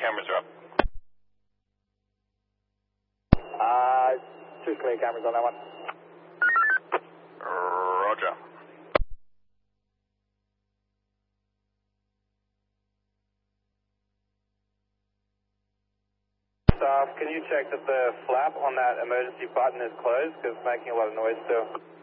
cameras are up. Two clear cameras on that one. Roger. Staff, can you check that the flap on that emergency button is closed? Because it's making a lot of noise still.